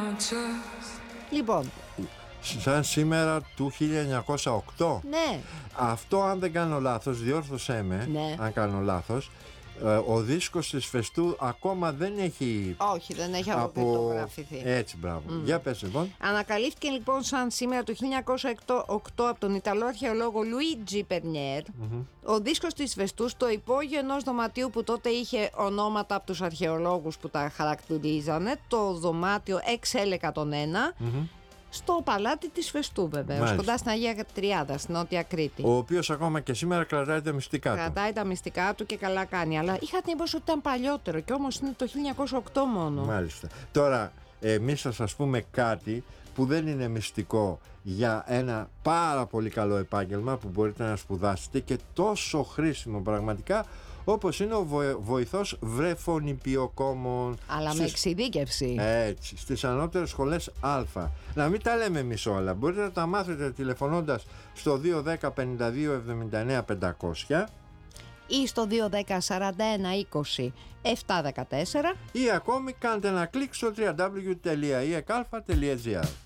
Λοιπόν, σαν σήμερα του 1908. ναι. Αυτό, αν δεν κάνω λάθος, διόρθωσέ με, Ναι. αν κάνω λάθος, ο δίσκος της Φεστού ακόμα δεν έχει... Όχι, δεν έχει αποκρυπτογραφηθεί. Έτσι, μπράβο. Για πες λοιπόν. Ανακαλύφθηκε λοιπόν σαν σήμερα το 1908 από τον Ιταλό αρχαιολόγο Λουίτζι Περνιέρ ο δίσκος της Φεστού στο υπόγειο ενός δωματίου που τότε είχε ονόματα από τους αρχαιολόγους που τα χαρακτηρίζανε, το δωμάτιο XL101, στο παλάτι της Φεστού βεβαίως, Μάλιστα. κοντά στην Αγία Τριάδα, στην Νότια Κρήτη. Ο οποίος ακόμα και σήμερα κρατάει τα μυστικά του. Κρατάει τα μυστικά του και καλά κάνει. Αλλά είχα την εντύπωση ότι ήταν παλιότερο και όμως είναι το 1908 μόνο. Μάλιστα. Τώρα, εμείς θα σας πούμε κάτι που δεν είναι μυστικό για ένα πάρα πολύ καλό επάγγελμα που μπορείτε να σπουδάσετε και τόσο χρήσιμο πραγματικά, όπως είναι ο βοηθός βρεφονιπιοκόμων. Αλλά με εξειδίκευση. Έτσι, στις ανώτερες σχολές Α. Να μην τα λέμε εμείς όλα. Μπορείτε να τα μάθετε τηλεφωνώντας στο 210 52 79 500 ή στο 210 41 20 714 ή ακόμη κάντε ένα κλικ στο www.iekαλfa.gr.